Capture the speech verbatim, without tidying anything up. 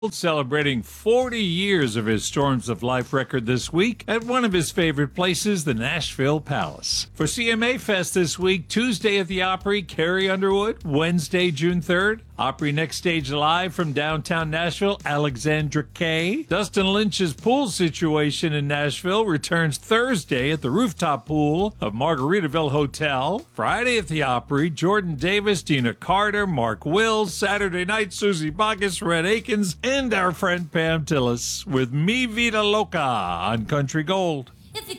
celebrating forty years of his Storms of Life record this week at one of his favorite places, the Nashville Palace. For C M A Fest this week, Tuesday at the Opry, Carrie Underwood. Wednesday, June third, Opry Next Stage Live from downtown Nashville, Alexandra Kay. Dustin Lynch's pool situation in Nashville returns Thursday at the rooftop pool of Margaritaville Hotel. Friday at the Opry, Jordan Davis, Dina Carter, Mark Wills. Saturday night, Susie Bacchus, Red Akins, and our friend Pam Tillis with Mi Vida Loca on Country Gold.